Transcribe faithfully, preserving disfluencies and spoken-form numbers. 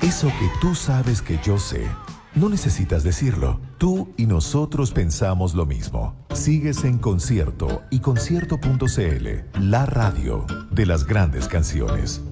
Eso que tú sabes que yo sé. No necesitas decirlo. Tú y nosotros pensamos lo mismo. Sigues en Concierto y concierto punto c l, la radio de las grandes canciones.